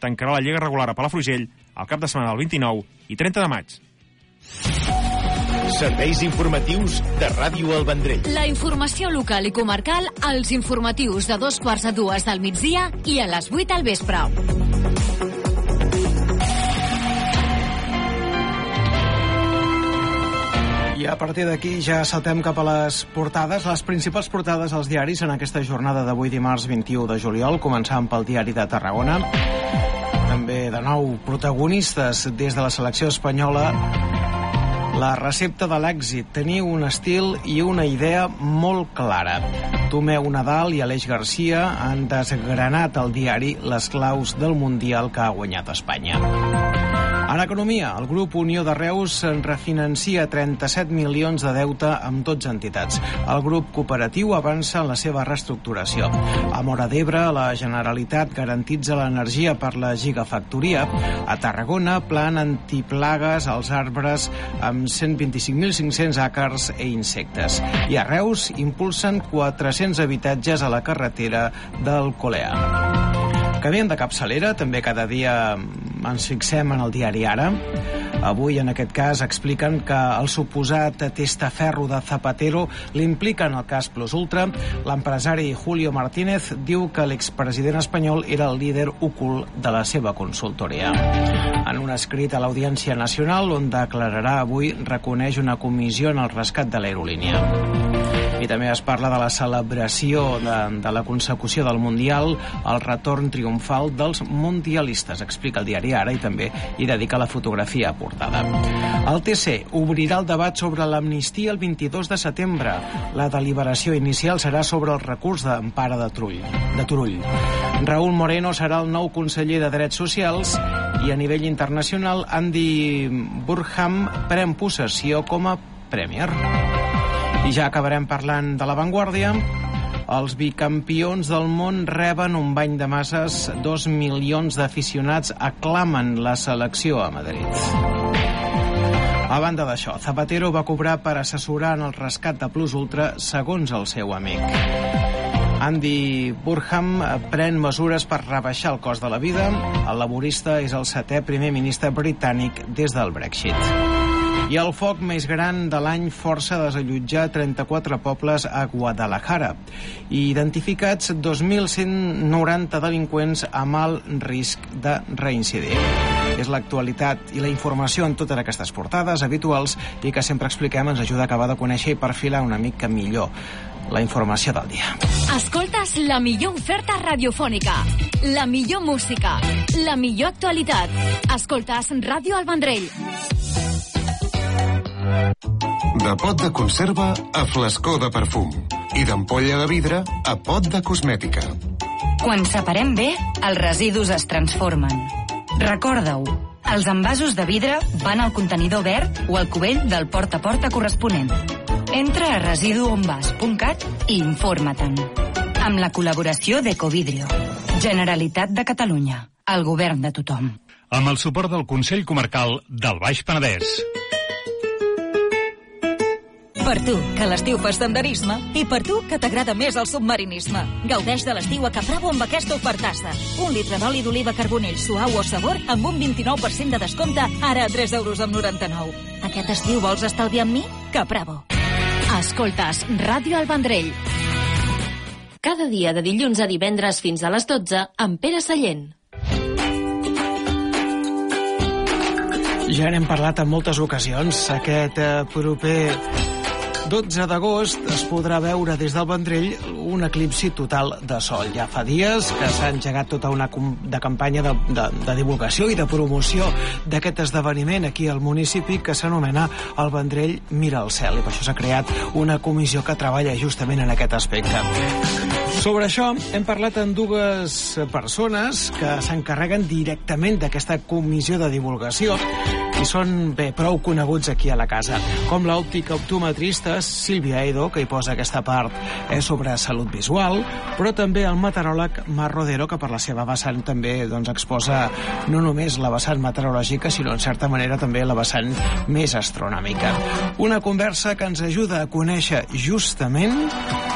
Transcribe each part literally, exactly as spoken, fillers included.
tancarà la Lliga regular a Palafrugell al cap de setmana del vint-i-nou i trenta de maig. Serveis informatius de Ràdio El Vendrell. La informació local i comarcal als informatius de dos quarts a dues del migdia i a les vuit al vespre. I a partir d'aquí ja saltem cap a les portades, les principals portades als diaris en aquesta jornada d'avui dimarts vint-i-u de juliol, començant pel diari de Tarragona. També de nou protagonistes des de la selecció espanyola. La recepta de l'èxit, tenir un estil i una idea molt clara. Tomeu Nadal i Aleix Garcia han desgranat al diari les claus del Mundial que ha guanyat Espanya. En economia, el grup Unió de Reus refinancia trenta-set milions de deute amb dotze entitats. El grup cooperatiu avança en la seva reestructuració. A Móra d'Ebre, la Generalitat garantitza l'energia per la gigafactoria. A Tarragona, plan antiplagues als arbres amb cent vint-i-cinc mil cinc-cents àcars i insectes. I a Reus impulsen quatre-cents habitatges a la carretera del Coleà. Canviem de capçalera, també cada dia ens fixem en el diari Ara. Avui, en aquest cas, expliquen que el suposat testaferro de Zapatero l'implica en el cas Plus Ultra. L'empresari Julio Martínez diu que l'expresident espanyol era el líder ocult de la seva consultoria. En un escrit a l'Audiència Nacional, on declararà avui, reconeix una comissió en el rescat de l'aerolínia. I també es parla de la celebració de, de la consecució del Mundial, el retorn triomfal dels mundialistes, explica el diari Ara, i també hi dedica la fotografia a portada. El T C obrirà el debat sobre l'amnistia el vint-i-dos de setembre. La deliberació inicial serà sobre el recurs d'empara de, Trull, de Turull. Raúl Moreno serà el nou conseller de Drets Socials i a nivell internacional Andy Burham pren possessió com a Premier. I ja acabarem parlant de La Vanguardia. Els bicampions del món reben un bany de masses. Dos milions d'aficionats aclamen la selecció a Madrid. A banda d'això, Zapatero va cobrar per assessorar en el rescat de Plus Ultra, segons el seu amic. Andy Burham pren mesures per rebaixar el cost de la vida. El laborista és el setè primer ministre britànic des del Brexit. I el foc més gran de l'any força a desallotjar trenta-quatre pobles a Guadalajara. I identificats dos mil cent noranta delinqüents amb alt risc de reincidir. És l'actualitat i la informació en totes aquestes portades habituals i que sempre expliquem ens ajuda a acabar de conèixer i perfilar una mica millor la informació del dia. Escoltes la millor oferta radiofònica, la millor música, la millor actualitat. Escoltes Ràdio El Vendrell. De pot de conserva a flascó de perfum i d'ampolla de vidre a pot de cosmètica. Quan separem bé, els residus es transformen. Recorda-ho, els envasos de vidre van al contenidor verd o al cubell del porta a porta corresponent. Entra a residuonvas punt cat i informa-te'n. Amb la col·laboració d'Ecovidrio. Generalitat de Catalunya. El govern de tothom. Amb el suport del Consell Comarcal del Baix Penedès. Per tu, que a l'estiu fas senderisme, i per tu, que t'agrada més el submarinisme. Gaudeix de l'estiu a Capravo amb aquesta ofertassa. Un litre d'oli d'oliva carbonell suau o sabor amb un vint-i-nou per cent de descompte, ara a tres euros amb noranta-nou. Aquest estiu vols estalviar amb mi? Capravo. Escoltes Ràdio El Vendrell. Cada dia de dilluns a divendres fins a les dotze amb Pere Sallent. Ja n'hem parlat en moltes ocasions. Aquest eh, proper dotze d'agost es podrà veure des del Vendrell un eclipsi total de sol. Ja fa dies que s'ha engegat tota una de campanya de, de, de divulgació i de promoció d'aquest esdeveniment aquí al municipi que s'anomena El Vendrell Mira el Cel, i per això s'ha creat una comissió que treballa justament en aquest aspecte. Sobre això hem parlat amb dues persones que s'encarreguen directament d'aquesta comissió de divulgació i són, bé, prou coneguts aquí a la casa, com l'òptica optometrista Sílvia Edo, que hi posa aquesta part eh, sobre salut visual, però també el meteoròleg Mar Rodero, que per la seva vessant també doncs, exposa no només la vessant meteorològica, sinó en certa manera també la vessant més astronòmica. Una conversa que ens ajuda a conèixer justament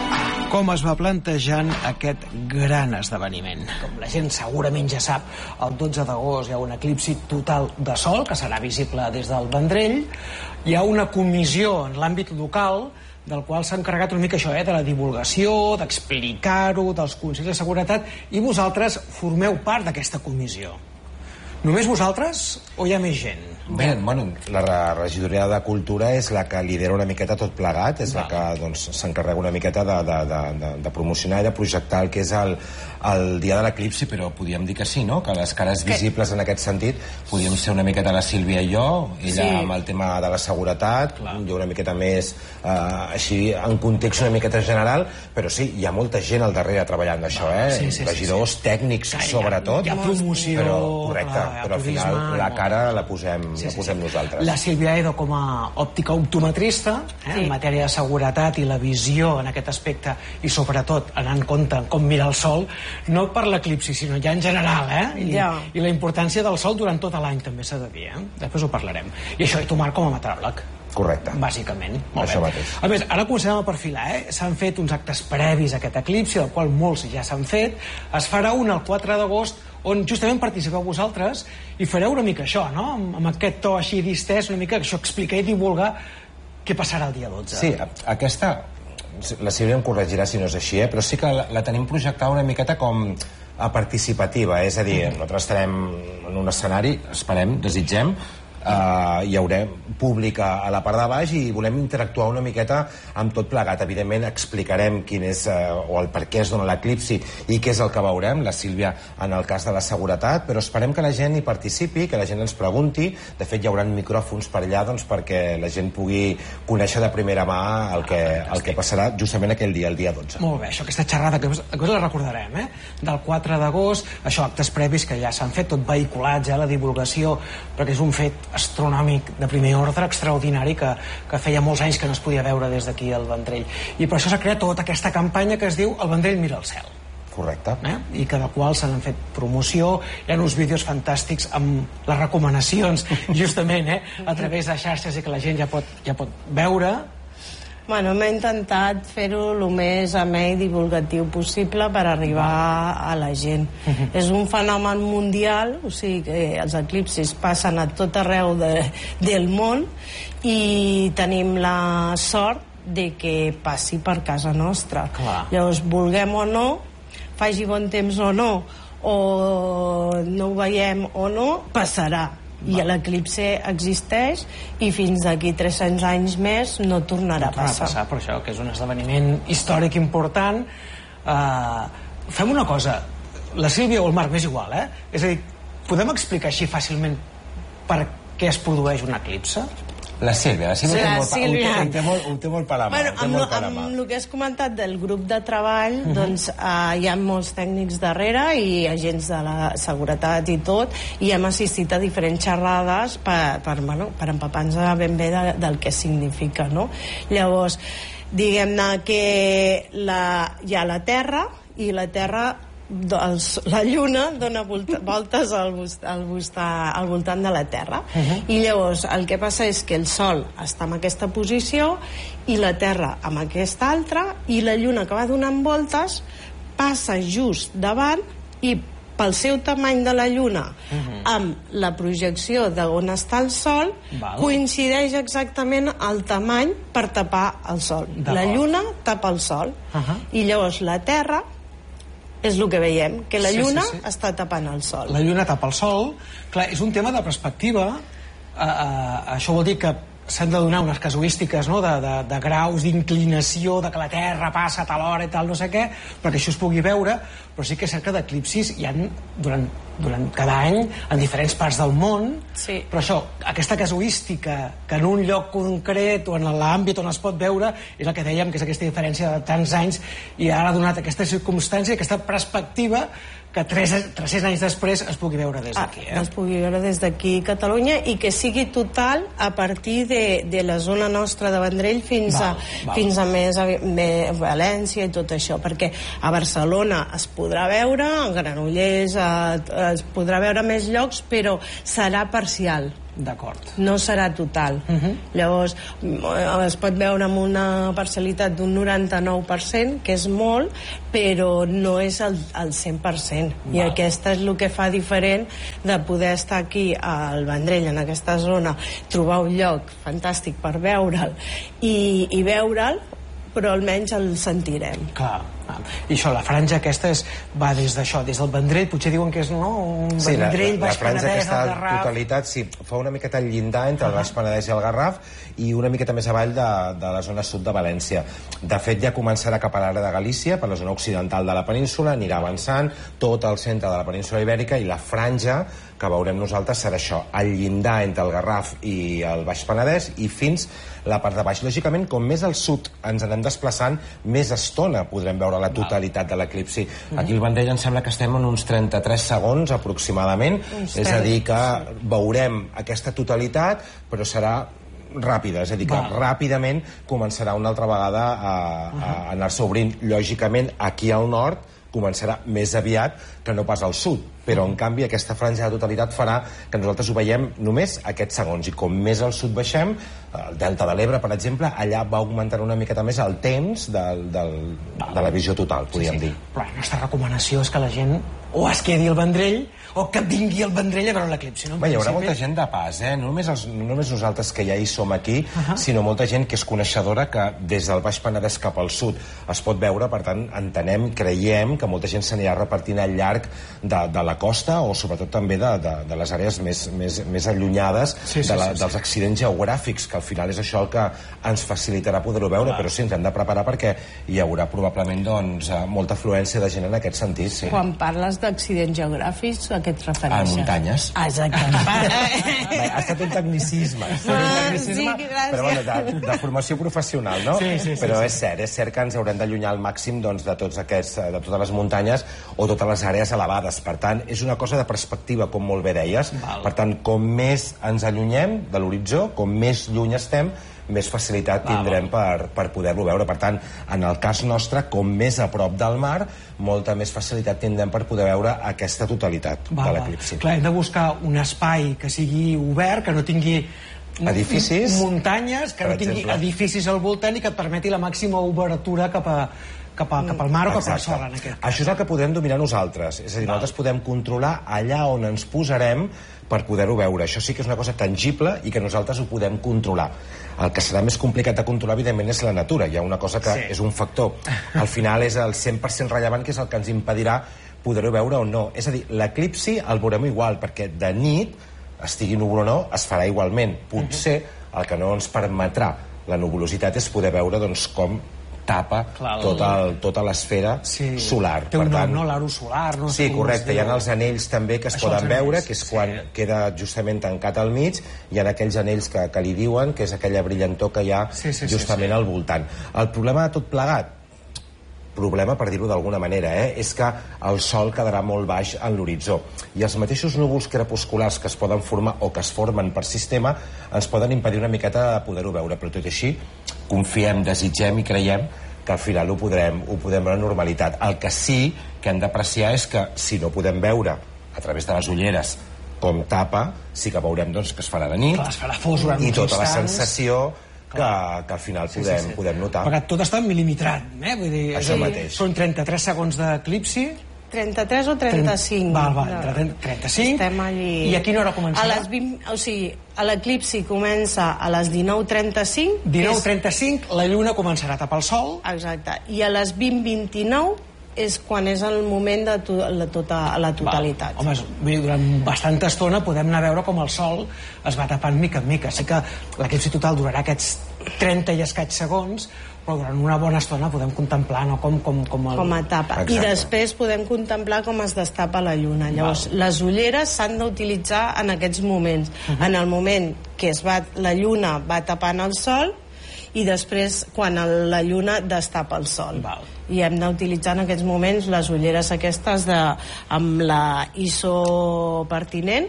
Com es va plantejant aquest gran esdeveniment? Com la gent segurament ja sap, el dotze d'agost hi ha un eclipsi total de Sol, que serà visible des del Vendrell. Hi ha una comissió en l'àmbit local del qual s'ha encarregat una mica això, eh, de la divulgació, d'explicar-ho, dels consells de seguretat, i vosaltres formeu part d'aquesta comissió. Només vosaltres o hi ha més gent? Bé, bueno, la regidoria de Cultura és la que lidera una miqueta tot plegat, és Val. la que doncs, s'encarrega una miqueta de, de, de, de promocionar i de projectar el que és el, el dia de l'eclipsi, però podíem dir que sí, no? Que les cares visibles en aquest sentit podíem ser una miqueta la Sílvia i jo, ella sí. amb el tema de la seguretat, Clar. jo una miqueta més eh, així en context una miqueta general, però sí, hi ha molta gent al darrere treballant d'això, eh? Sí, sí, regidors, sí, sí. tècnics, Clar, sobretot. Hi ha promoció, però, correcte, clar, però al final la cara la posem, sí, sí, la posem sí. nosaltres. La Sílvia Edo com a òptica optometrista, eh, sí. en matèria de seguretat i la visió en aquest aspecte, i sobretot anant en compte com mira el sol, no per l'eclipsi, sinó ja en general, eh? I, ja. i la importància del sol durant tot l'any també s'ha de dir, eh? Després ho parlarem. I això, i tu, Marc, com a meteoròleg. Correcte. Bàsicament. Molt Això bé. mateix. A més, ara comencem a perfilar, eh? S'han fet uns actes previs a aquest eclipsi, del qual molts ja s'han fet. Es farà un el quatre d'agost, on justament participeu vosaltres i fareu una mica això, no? Amb, amb aquest to així distès, una mica això, explicar i divulgar què passarà el dia dotze. Sí, aquesta, la Sílvia em corregirà si no és així, eh? però sí que la, la tenim projectada una miqueta com a participativa, és a dir, nosaltres estarem en un escenari, esperem, desitgem, Uh, hi haurà públic a, a la part de baix i volem interactuar una miqueta amb tot plegat. Evidentment explicarem quin és uh, o el per què es dona l'eclipsi i què és el que veurem, la Sílvia en el cas de la seguretat, però esperem que la gent hi participi, que la gent ens pregunti. De fet hi haurà micròfons per allà doncs, perquè la gent pugui conèixer de primera mà el que, el que passarà justament aquell dia, el dia dotze. Molt bé, això, aquesta xerrada que us la recordarem, eh? Del quatre d'agost, això, actes previs que ja s'han fet, tot vehiculats, eh? La divulgació, perquè és un fet astronòmic de primer ordre, extraordinari, que, que feia molts anys que no es podia veure des d'aquí al Vendrell. I per això s'ha creat tota aquesta campanya que es diu El Vendrell mira al cel. Correcte. Eh? I que de qual s'han fet promoció. Hi ha uns vídeos fantàstics amb les recomanacions, justament, eh? a través de xarxes i que la gent ja pot, ja pot veure. Bueno, m'he intentat fer-ho el més amè i divulgatiu possible per arribar a la gent. Uh-huh. És un fenomen mundial, o sigui que els eclipsis passen a tot arreu de, del món i tenim la sort de que passi per casa nostra. Clar. Llavors, vulguem o no, faci bon temps o no, o no ho veiem o no, passarà. I l'eclipsi existeix i fins d'aquí tres-cents anys més no tornarà no a passar. passar per això, que és un esdeveniment històric important. Uh, fem una cosa, la Sílvia o el Marc, m'és igual, eh? És a dir, podem explicar així fàcilment per què es produeix un eclipse? La Sílvia, la Sílvia, la ho, té Sílvia. Molt, ho, té molt, ho té molt per la mà. Bueno, amb, molt amb, amb el que has comentat del grup de treball, uh-huh. doncs uh, hi ha molts tècnics darrere i agents de la seguretat i tot, i hem assistit a diferents xerrades per, per, bueno, per empapar-nos ben bé de, del que significa, no? Llavors, diguem-ne que la, hi ha la Terra, i la Terra Els, la Lluna dona volta, voltes al, al, al voltant de la Terra. Uh-huh. I llavors el que passa és que el Sol està en aquesta posició i la Terra en aquesta altra, i la Lluna, que va donant voltes, passa just davant i pel seu tamany de la Lluna uh-huh. amb la projecció d'on està el Sol, Val. coincideix exactament el tamany per tapar el Sol. La Lluna tapa el Sol uh-huh. i llavors la Terra és el que veiem, que la Lluna sí, sí, sí. està tapant el Sol. La Lluna tapa el Sol. Clar, és un tema de perspectiva. Uh, uh, això vol dir que s'han de donar unes casuístiques, no? de, de, de graus d'inclinació, de que la Terra passa a tal hora i tal, no sé què, perquè això es pugui veure, però sí que és cert que d'eclipsis hi ha durant, durant cada any en diferents parts del món, sí. però això, aquesta casuística que en un lloc concret o en l'àmbit on es pot veure és el que dèiem, que és aquesta diferència de tants anys, i ara ha donat aquesta circumstància, aquesta perspectiva que tres-cents anys després es pugui veure des d'aquí. Eh? Ah, es pugui veure des d'aquí a Catalunya, i que sigui total a partir de, de la zona nostra de Vendrell fins, val, a, val. fins a més a, a València i tot això, perquè a Barcelona es podrà veure, a Granollers, a, es podrà veure més llocs, però serà parcial. D'acord. No serà total. Uh-huh. Llavors, es pot veure amb una parcialitat d'un noranta-nou per cent, que és molt, però no és el, el cent per cent. Val. I aquesta és el que fa diferent de poder estar aquí al Vendrell, en aquesta zona, trobar un lloc fantàstic per veure'l i, i veure'l, però almenys el sentirem. Clar. I això, la franja aquesta és, va des d'això, des del Vendrell, potser diuen que és, no, un sí, Vendrell, la, la, Baix Penedès, el Garraf... totalitat, sí, fa una miqueta el llindar entre el Baix Penedès i el Garraf i una miqueta més avall de, de la zona sud de València. De fet, ja començarà cap a l'àrea de Galícia, per la zona occidental de la península, anirà avançant tot el centre de la península ibèrica, i la franja que veurem nosaltres serà això, el llindar entre el Garraf i el Baix Penedès i fins la part de baix. Lògicament, com més al sud ens anem desplaçant, més estona podrem veure la totalitat de l'eclipsi. Aquí al Vendrell em sembla que estem en uns trenta-tres segons aproximadament, és a dir que veurem aquesta totalitat, però serà ràpida, és a dir que ràpidament començarà una altra vegada a, a anar-se obrint. Lògicament, aquí al nord començarà més aviat que no pas al sud, però en canvi aquesta franja de totalitat farà que nosaltres ho veiem només aquests segons, i com més al sud baixem, el Delta de l'Ebre, per exemple, allà va augmentar una miqueta més el temps del, del, de la visió total, podríem sí, sí. dir. Però la nostra recomanació és que la gent o es quedi al Vendrell o que vingui al Vendrell a veure l'eclipsi. No? Bé, hi haurà molta gent de pas, eh? No només, els, no només nosaltres que ja hi som aquí, uh -huh. sinó molta gent que és coneixedora, que des del Baix Penedès cap al sud es pot veure, per tant, entenem, creiem que molta gent s'anirà repartint al llarg de, de la costa, o sobretot també de, de, de les àrees més, més, més allunyades sí, sí, de la, sí, sí. dels accidents geogràfics, que al final és això el que ens facilitarà poder-ho veure, ah. però sí, ens hem de preparar perquè hi haurà probablement doncs, molta afluència de gent en aquest sentit. Sí. Quan parles d'accidents geogràfics, a què et refereixes? A muntanyes. Ah, exactament. Bé, ha estat un tecnicisme, no, un tecnicisme sí, però bueno, de, de formació professional, no? Sí, sí, sí, però sí, és cert, és cert que ens haurem d'allunyar al màxim doncs, de, tots aquests, de totes les muntanyes o totes les àrees elevades. Per tant, és una cosa de perspectiva, com molt bé deies. Val. Per tant, com més ens allunyem de l'horitzó, com més lluny estem, més facilitat tindrem per, per poder-lo veure. Per tant, en el cas nostre, com més a prop del mar, molta més facilitat tindrem per poder veure aquesta totalitat va, de l'eclipsi. Clar, hem de buscar un espai que sigui obert, que no tingui edificis, muntanyes, que no tingui exemple. edificis al voltant i que et permeti la màxima obertura cap a cap, a, cap al mar o cap al sol, en aquest cas. Això és el que podem dominar nosaltres. És a dir, Val. nosaltres podem controlar allà on ens posarem per poder-ho veure. Això sí que és una cosa tangible i que nosaltres ho podem controlar. El que serà més complicat de controlar, evidentment, és la natura. Hi ha una cosa que sí. és un factor. Al final és el cent per cent rellevant, que és el que ens impedirà poder-ho veure o no. És a dir, l'eclipsi el veurem igual, perquè de nit, estigui núvol o no, es farà igualment. Potser el que no ens permetrà la nuvolositat és poder veure doncs, com tapa tota, el, tota l'esfera sí. solar. Té un per tant, nom, no? L'aro solar. No? Sí, correcte. Hi ha els anells també que es Això poden veure, que és quan sí. queda justament tancat al mig. Hi ha aquells anells que, que li diuen, que és aquella brillantor que hi ha sí, sí, justament sí, sí. al voltant. El problema de tot plegat, problema per dir-ho d'alguna manera, eh, és que el sol quedarà molt baix en l'horitzó. I els mateixos núvols crepusculars que es poden formar o que es formen per sistema ens poden impedir una miqueta de poder-ho veure, però tot i així confiem, desitgem i creiem que al final ho podrem, ho podem veure en normalitat. El que sí que hem d'apreciar és que si no podem veure a través de les ulleres com tapa, sí que veurem doncs, que es farà de nit. Clar, es farà fos durant i tota instants. La sensació que, que al final podem, sí, sí, sí. podem notar. Perquè tot està milimetrat, eh? Vull dir, això mateix. Són trenta-tres segons d'eclipsi. trenta-tres o trenta-cinc? Val, val, trenta-cinc. Estem allí... I a quina hora començarà? A les vint, o sigui, l'eclipsi comença a les dinou trenta-cinc. dinou trenta-cinc, és... la lluna començarà a tapar el sol. Exacte. I a les vint vint-i-nou és quan és el moment de to la, tota, la totalitat. Home, durant bastanta estona podem anar a veure com el sol es va tapant mica en mica. Sí que l'eclipsi total durarà aquests trenta i escaig segons, però durant una bona estona podem contemplar, no? com, com, com, el... com a tapa. Exacte. I després podem contemplar com es destapa la lluna. Llavors, Val. les ulleres s'han d'utilitzar en aquests moments. Uh -huh. En el moment que es va, la lluna va tapant el sol, i després quan el, la lluna destapa el sol. Val. I hem d'utilitzar en aquests moments les ulleres aquestes de, amb la I S O pertinent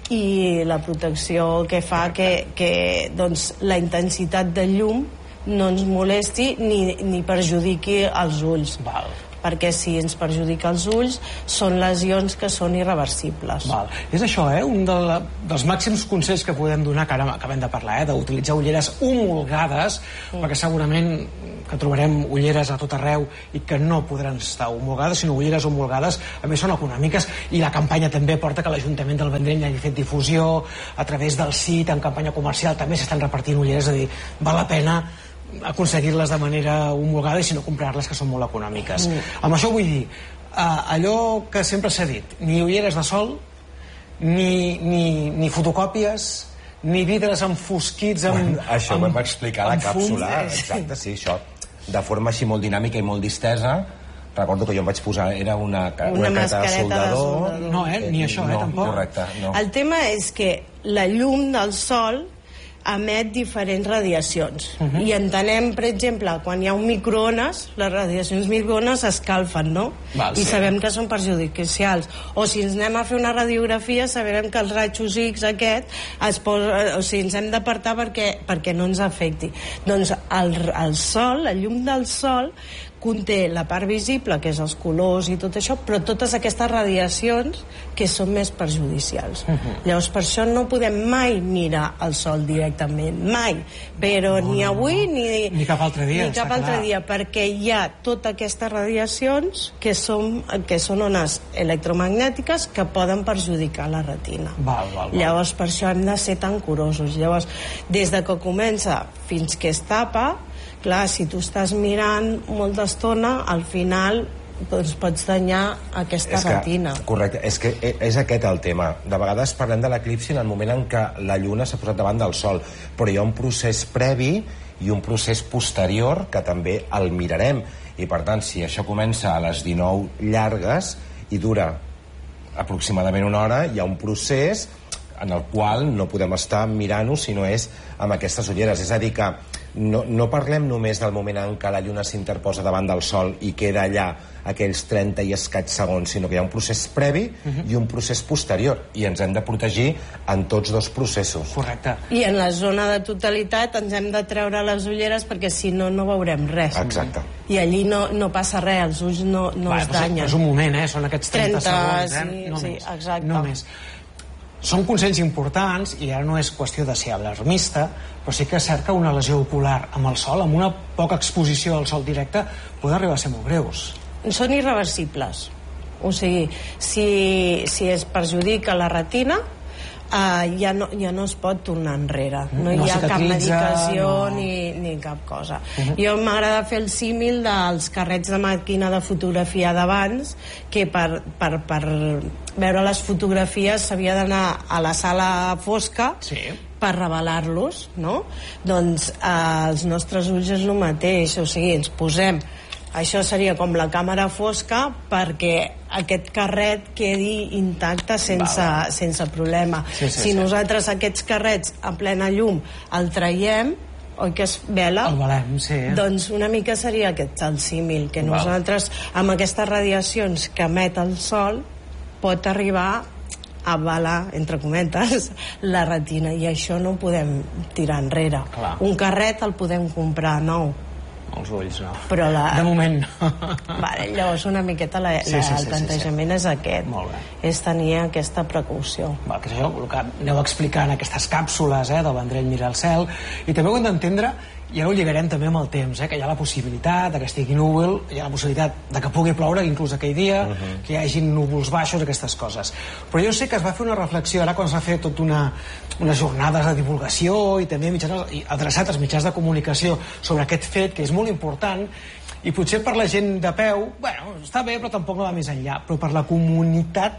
i la protecció que fa que, que doncs, la intensitat de llum no ens molesti ni, ni perjudiqui els ulls. Val. perquè si ens perjudica els ulls són lesions que són irreversibles. Val. És això, eh? Un de la, dels màxims consells que podem donar, que ara acabem de parlar, eh? D'utilitzar ulleres homologades, mm. perquè segurament que trobarem ulleres a tot arreu i que no podran estar homologades, sinó ulleres homologades, a més són econòmiques, i la campanya també porta que l'Ajuntament del Vendrell hagi fet difusió a través del S I T, en campanya comercial també s'estan repartint ulleres, és a dir, val la pena aconseguir-les de manera homologada i si no comprar-les, que són molt econòmiques. Mm. Amb això vull dir, eh, allò que sempre s'ha dit, ni ulleres de sol, ni, ni, ni fotocòpies, ni vidres enfosquits amb, bueno, això amb, ho vam explicar a la càpsula, exacte, sí, això de forma així molt dinàmica i molt distesa. Recordo que jo em vaig posar, era una, una, una careta de soldador. de soldador. No, eh? Ni això, no, eh? Tampoc. Correcte, no. El tema és que la llum del sol emet diferents radiacions. Uh -huh. I entenem, per exemple, quan hi ha un microones, les radiacions microones escalfen, no? Val, I sí. sabem que són perjudicials. O si ens anem a fer una radiografia, sabrem que els rajos X aquest es posa, o sigui, ens hem d'apartar perquè, perquè no ens afecti. Doncs el, el sol, la llum del sol, conté la part visible, que és els colors i tot això, però totes aquestes radiacions que són més perjudicials. Uh -huh. Llavors, per això no podem mai mirar el sol directament, mai, però no, ni avui no. ni, ni cap altre dia, ni cap altre clar. dia, perquè hi ha totes aquestes radiacions que són, que són ones electromagnètiques que poden perjudicar la retina. Val, val, val. Llavors, per això hem de ser tan curosos. Llavors, des de que comença fins que es tapa, clar, si tu estàs mirant molta estona, al final doncs pots danyar aquesta és que, retina. Correcte, és que és aquest el tema. De vegades parlem de l'eclipsi en el moment en què la lluna s'ha posat davant del sol, però hi ha un procés previ i un procés posterior que també el mirarem, i per tant, si això comença a les dinou llargues i dura aproximadament una hora, hi ha un procés en el qual no podem estar mirant-ho si no és amb aquestes ulleres. És a dir, que no, no parlem només del moment en què la lluna s'interposa davant del sol i queda allà aquells trenta i escaig segons, sinó que hi ha un procés previ uh-huh. i un procés posterior, i ens hem de protegir en tots dos processos. Correcte. I en la zona de totalitat ens hem de treure les ulleres perquè si no, no veurem res. Exacte. I allí no, no passa res, els ulls no, no Va, es danyen. És un moment, eh? Són aquests trenta, trenta segons, eh? Sí, no sí, més. exacte. No més. Són consells importants, i ara no és qüestió de ser alarmista, però sí que és cert que una lesió ocular amb el sol, amb una poca exposició al sol directe, pot arribar a ser molt greus. Són irreversibles. O sigui, si, si es perjudica la retina, uh, ja, no, ja no es pot tornar enrere. No, no hi ha cap medicació no. ni, ni cap cosa. Uh -huh. Jo m'agrada fer el símil dels carrets de màquina de fotografia d'abans, que per, per, per veure les fotografies s'havia d'anar a la sala fosca sí. per revelar-los, no? Doncs eh, els nostres ulls és el mateix, o sigui, ens posem, això seria com la càmera fosca, perquè aquest carret quedi intacte sense, va, va. sense problema. Sí, sí, si sí. nosaltres aquests carrets a plena llum el traiem, oi que es vela? El valem, sí. Doncs una mica seria aquest el símil, que nosaltres amb aquestes radiacions que emet el sol pot arribar a balar, entre cometes, la retina, i això no ho podem tirar enrere. Clar. Un carret el podem comprar nou, els ulls no, però la... de moment no. Vale, llavors una miqueta la, sí, la, sí, sí, el plantejament sí, sí. és aquest. Molt bé. És tenir aquesta precaució. Val, que això el que aneu explicant aquestes càpsules eh, del Vendrell Mira el Cel, i també ho hem d'entendre, i ara ho lligarem també amb el temps, eh, que hi ha la possibilitat de que estigui núvol, hi ha la possibilitat de que pugui ploure inclús aquell dia, uh -huh. que hi hagi núvols baixos, aquestes coses. Però jo sé que es va fer una reflexió ara quan s'ha fet tota una, unes jornades de divulgació i també mitjans, i adreçat als mitjans de comunicació sobre aquest fet, que és molt important, i potser per la gent de peu, bueno, està bé, però tampoc no va més enllà, però per la comunitat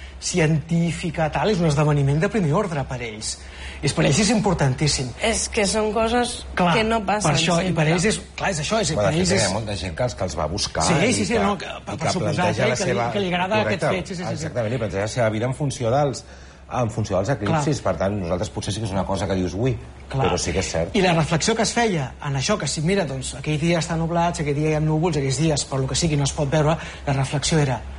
científica tal, és un esdeveniment de primer ordre per ells. I per ells és importantíssim. És que són coses clar, que no passen. Per això, i per ells és, clar, és això. És, bueno, per ells és... Hi ha molta gent que els, que els va buscar. Sí, sí, sí, que, no, que, per, per suposar que, seva... que li agrada correcte, aquest fet. Sí, sí, sí, exactament, i planteja la seva vida en funció dels, en funció dels eclipsis. Clar. Per tant, nosaltres potser sí que és una cosa que dius, ui, clar. Però sí que és cert. I la reflexió que es feia en això, que si mira, doncs, aquell dia està nublat, aquell dia hi ha núvols, aquells dies, per lo que sigui, no es pot veure, la reflexió era,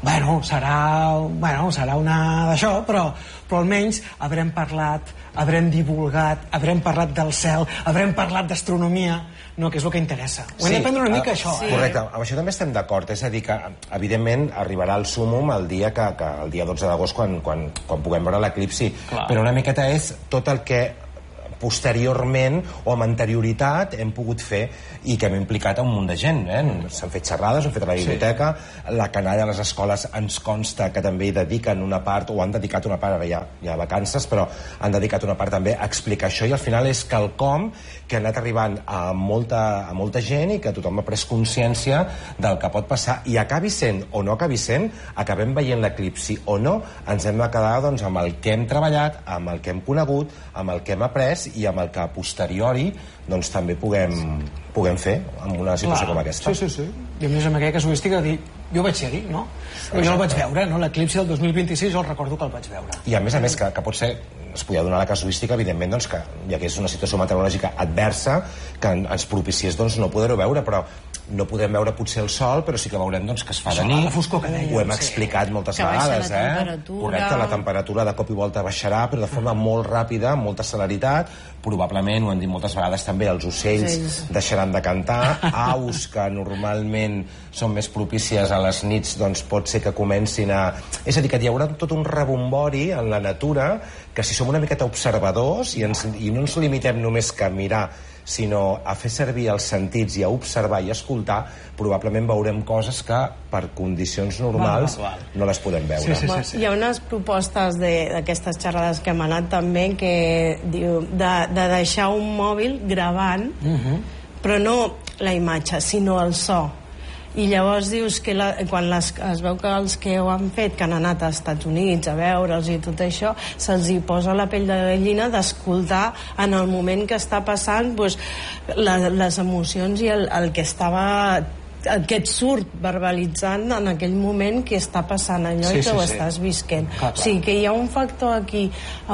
bueno, serà, bueno, serà una d'això, però, però almenys haurem parlat, haurem divulgat, haurem parlat del cel, haurem parlat d'astronomia, no, que és el que interessa. Ho hem Sí, de prendre una mica, uh, això. sí. Eh? Correcte, amb això també estem d'acord, és a dir que, evidentment, arribarà el súmum el dia que, que el dia dotze d'agost, quan, quan, quan puguem veure l'eclipsi, però una miqueta és tot el que posteriorment o amb anterioritat hem pogut fer i que hem implicat a un munt de gent, eh? S'han fet xerrades, han fet a la biblioteca, sí. La canalla a les escoles ens consta que també hi dediquen una part, o han dedicat una part, ara hi ha, hi ha vacances, però han dedicat una part també a explicar això, i al final és quelcom que ha anat arribant a molta, a molta gent i que tothom ha pres consciència del que pot passar, i acabi sent o no acabi sent, acabem veient l'eclipsi o no, ens hem de quedar doncs, amb el que hem treballat, amb el que hem conegut, amb el que hem après i amb el que a posteriori doncs, també puguem, puguem fer en una situació Clar. com aquesta. Sí, sí, sí. I a més amb aquella casuística de dir, jo vaig ser-hi, no? Però jo el vaig veure, no? L'eclipsi del dos mil vint-i-sis jo el recordo que el vaig veure. I a més a més que, que pot ser, es podia donar la casuística, evidentment, doncs, que ja que és una situació meteorològica adversa que ens propiciés doncs, no poder-ho veure, però no podem veure potser el sol, però sí que veurem doncs, que es fa de nit. La foscor que deia, ho hem sí. explicat moltes que vegades, la eh? temperatura. Correcte, la temperatura de cop i volta baixarà, però de forma molt ràpida, amb molta celeritat. Probablement, ho hem dit moltes vegades també, els ocells Ocells. deixaran de cantar, aus que normalment són més propícies a les nits, doncs pot ser que comencin a... És a dir, que hi haurà tot un rebombori en la natura, que si som una miqueta observadors i, ens, i no ens limitem només que a mirar, sinó a fer servir els sentits i a observar i escoltar, probablement veurem coses que per condicions normals val, val. no les podem veure. Sí, sí, sí, sí. Hi ha unes propostes d'aquestes xerrades que hem anat també que diu de, de deixar un mòbil gravant, Uh -huh. però no la imatge, sinó el so. I llavors dius que la, quan les, es veu que els que ho han fet, que han anat als Estats Units a veure'ls i tot això, se'ls hi posa la pell de gallina d'escoltar en el moment que està passant doncs, la, les emocions i el, el que estava el que et surt verbalitzant en aquell moment que està passant allò Sí, i que sí, ho sí. estàs visquent. Clar, clar. O sigui que hi ha un factor aquí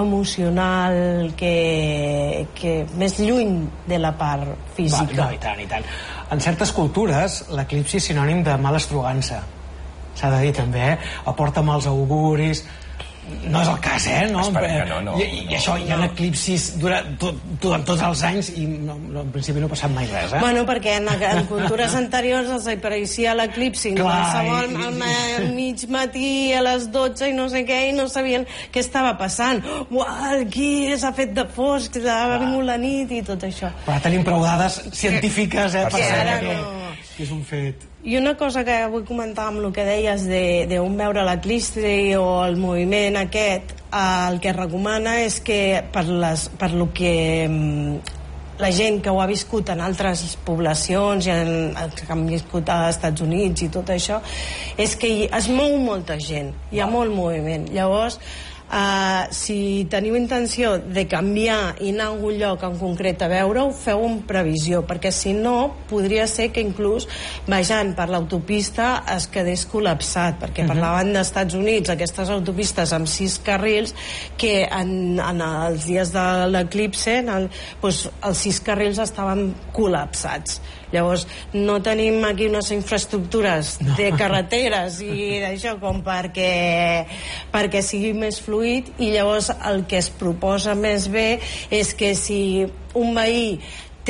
emocional que, que més lluny de la part física. Va, no, i tant, i tant. En certes cultures, l'eclipsi és sinònim de mala estrogança. S'ha de dir també, eh? Aporta mals auguris. No és el cas, eh? No? Esperem que no, no. I, i no. això, hi ha eclipsis durant, tot, durant tots els anys i no, no, en principi no ha passat mai res, eh? Bueno, perquè en, en cultures anteriors els apareixia l'eclipsi Clar, qualsevol i- al ma- mig matí a les dotze i no sé què i no sabien què estava passant. Uau, aquí s'ha fet de fosc, ha vingut la nit i tot això. Però tenim prou dades científiques, eh? Per Que saber ara que, no. que és un fet. I una cosa que vull comentar amb el que deies de, de un veure l'eclipsi o el moviment aquest, eh, el que es recomana és que per, les, per lo que mm, la gent que ho ha viscut en altres poblacions i en, que han viscut als Estats Units i tot això, és que hi, es mou molta gent, hi ha molt moviment. Llavors, Uh, si teniu intenció de canviar i anar a algun lloc en concret a veure-ho, feu en previsió, perquè si no podria ser que inclús baixant per l'autopista es quedés col·lapsat, perquè Mhm. parlaven dels Estats Units, aquestes autopistes amb sis carrils que en, en els dies de l'eclipse en el, doncs, els sis carrils estaven col·lapsats. Llavors, no tenim aquí unes infraestructures no. de carreteres i d'això com perquè, perquè sigui més fluid, i llavors el que es proposa més bé és que si un veí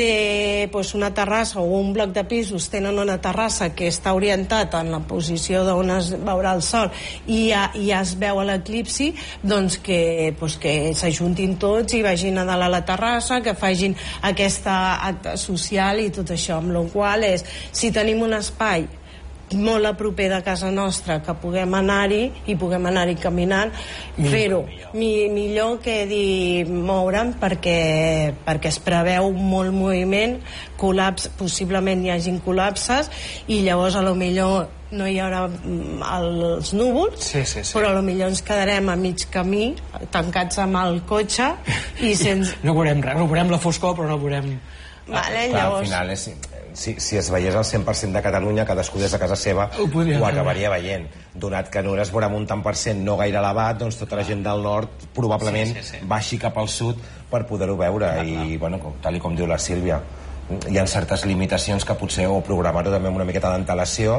té doncs, una terrassa o un bloc de pisos tenen una terrassa que està orientat en la posició d'on es veurà el sol i ja, ja es veu a l'eclipsi, doncs que, doncs que s'ajuntin tots i vagin a dalt a la terrassa, que facin aquesta acte social i tot això, amb la qual és, si tenim un espai molt a proper de casa nostra que puguem anar-hi i puguem anar-hi caminant, fer-ho mi, millor que dir moure'm perquè, perquè es preveu molt moviment, col·laps, possiblement hi hagin col·lapses i llavors a lo millor no hi haurà els núvols, sí, sí, sí. però a lo millor ens quedarem a mig camí tancats amb el cotxe i sense... No veurem res, no veurem la foscor però no veurem... Vale, Clar, llavors... al final és, si, si es veiés el cent per cent de Catalunya, cadascú des de casa seva ho, ho acabaria veient. Donat que no es veurà amb un tant per cent no gaire elevat, doncs tota la gent del nord probablement sí, sí, sí. baixi cap al sud per poder-ho veure. Clar, I, clar. Bueno, com, tal i com diu la Sílvia, hi ha certes limitacions que potser o programar-ho també amb una miqueta d'antelació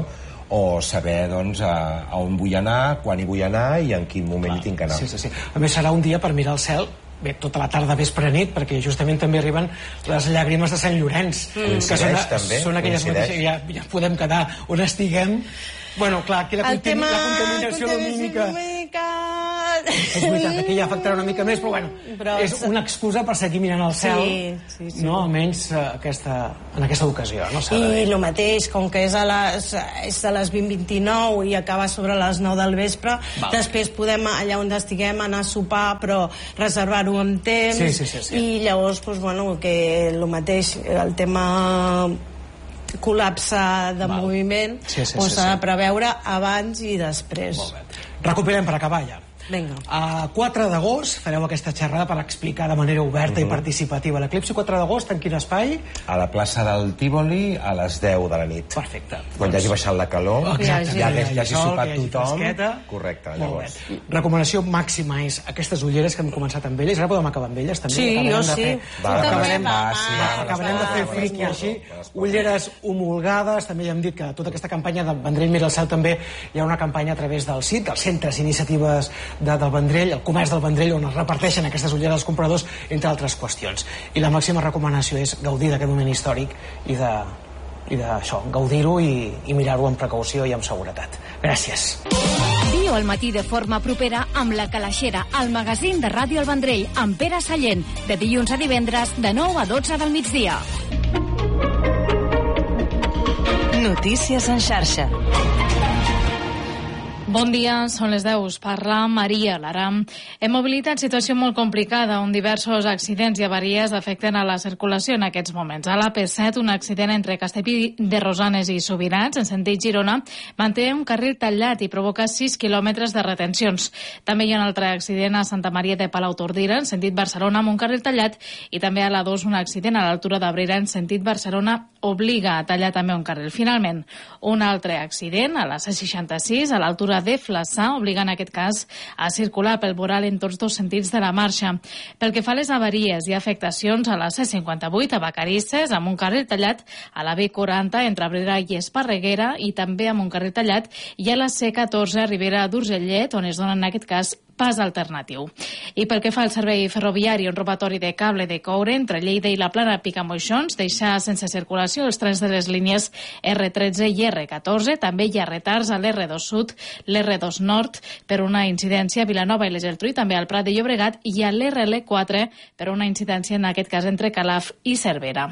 o saber doncs, a, a on vull anar, quan hi vull anar i en quin moment hi tinc que anar. Sí, sí, sí. A més, serà un dia per mirar el cel, bé, tota la tarda, vespre, nit, perquè justament també arriben les llàgrimes de Sant Llorenç, mm. que són, també, són aquelles mateixes, ja, ja podem quedar on estiguem. Bueno, clar, aquí la, contam la contaminació lumínica... És veritat, aquí ja afectarà una mica més, però bueno, però és una excusa per seguir mirant el cel, sí, sí, sí. No? Almenys uh, aquesta, en aquesta ocasió. No? I el mateix, com que és a les, és a les vint vint-i-nou i acaba sobre les nou del vespre, val. Després podem, allà on estiguem, anar a sopar, però reservar-ho amb temps, sí, sí, sí, sí. I llavors, doncs, bueno, que el mateix, el tema col·lapse de val. Moviment s'ha sí, sí, sí, sí. de preveure abans i després. Molt bé. Recuperem per acabar ja. Vinga. A quatre d'agost fareu aquesta xerrada per explicar de manera oberta uh -huh. i participativa l'eclipsi. quatre d'agost, en quin espai? A la plaça del Tívoli a les deu de la nit. Perfecte. Quan ja hagi baixat la calor, exacte, ja, ja, ja, ja hagi sopat tothom. Fresqueta. Correcte, llavors. Recomanació màxima és aquestes ulleres que hem començat amb elles. Ara podem acabar amb elles, també. Sí, jo sí. Va, acabarem, va, sí, va, acabarem de fer friqui així. Ulleres homologades. També ja hem dit que tota aquesta campanya del Vendrell Mira el Cel també hi ha una campanya a través del C I T, dels Centres i Iniciatives de, del Vendrell, el comerç del Vendrell, on es reparteixen aquestes ulleres als compradors, entre altres qüestions. I la màxima recomanació és gaudir d'aquest moment històric i de i d'això, gaudir-ho i, i mirar-ho amb precaució i amb seguretat. Gràcies. Viu al matí de forma propera amb La Calaixera, el magazín de Ràdio El Vendrell, amb Pere Sallent, de dilluns a divendres, de nou a dotze del migdia. Notícies en xarxa. Bon dia, són les deu. Us parla Maria Lara. En mobilitat, situació molt complicada, on diversos accidents i avaries afecten a la circulació en aquests moments. A la P set, un accident entre Castellví de Rosanes i Subirats, en sentit Girona, manté un carril tallat i provoca sis quilòmetres de retencions. També hi ha un altre accident a Santa Maria de Palautordera, en sentit Barcelona, amb un carril tallat, i també a la dos un accident a l'altura d'Abrera, en sentit Barcelona, obliga a tallar també un carril. Finalment, un altre accident a la C seixanta-sis, a l'altura de Flaçà, obligant en aquest cas a circular pel voral en tots dos sentits de la marxa. Pel que fa a les avaries i afectacions a la C cinquanta-vuit a Vacarisses, amb un carril tallat a la B quaranta entre Abrera i Esparreguera, i també amb un carril tallat, i a la C catorze a Ribera d'Urgellet, on es dona en aquest cas pas alternatiu. I pel que fa al servei ferroviari, un robatori de cable de coure entre Lleida i la Plana Picamoixons deixa sense circulació els trens de les línies R tretze i R catorze. També hi ha retards a l'R dos Sud, l'R dos Nord per una incidència a Vilanova i la Geltrú, i també al Prat de Llobregat, i a l'R L quatre per una incidència en aquest cas entre Calaf i Cervera.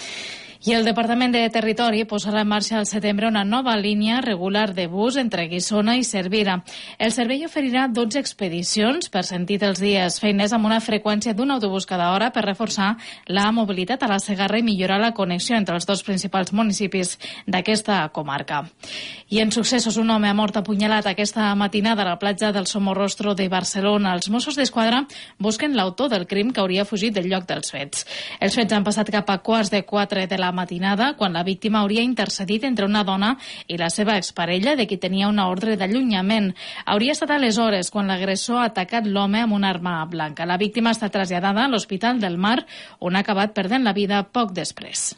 I el Departament de Territori posarà en marxa al setembre una nova línia regular de bus entre Guissona i Cervera. El servei oferirà dotze expedicions per sentit els dies feines amb una freqüència d'un autobús cada hora per reforçar la mobilitat a la Segarra i millorar la connexió entre els dos principals municipis d'aquesta comarca. I en successos, un home ha mort apunyalat aquesta matinada a la platja del Somorrostro de Barcelona. Els Mossos d'Esquadra busquen l'autor del crim, que hauria fugit del lloc dels fets. Els fets han passat cap a quarts de quatre de la matinada, quan la víctima hauria intercedit entre una dona i la seva exparella, de qui tenia una ordre d'allunyament. Hauria estat aleshores quan l'agressor ha atacat l'home amb una arma blanca. La víctima està traslladada a l'Hospital del Mar, on ha acabat perdent la vida poc després.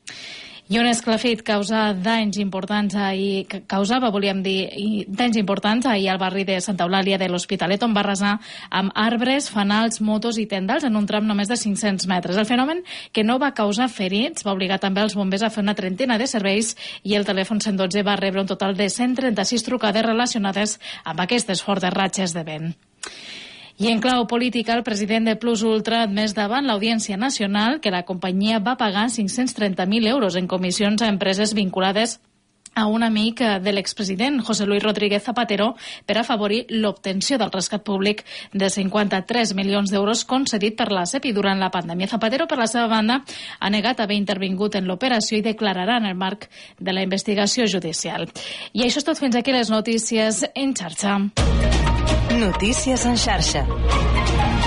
I un esclafit causa danys importants ahir, causava, volíem dir, danys importants ahir al barri de Santa Eulàlia de l'Hospitalet, on va arrasar amb arbres, fanals, motos i tendals en un tram només de cinc-cents metres. El fenomen, que no va causar ferits, va obligar també els bombers a fer una trentena de serveis, i el telèfon cent dotze va rebre un total de cent trenta-sis trucades relacionades amb aquestes fortes ratxes de vent. I en clau política, el president de Plus Ultra ha admès davant l'Audiència Nacional que la companyia va pagar cinc-cents trenta mil euros en comissions a empreses vinculades a un amic de l'expresident, José Luis Rodríguez Zapatero, per afavorir l'obtenció del rescat públic de cinquanta-tres milions d'euros concedit per la C E P I durant la pandèmia. Zapatero, per la seva banda, ha negat haver intervingut en l'operació i declararà en el marc de la investigació judicial. I això és tot. Fins aquí les notícies en xarxa. Notícies en xarxa.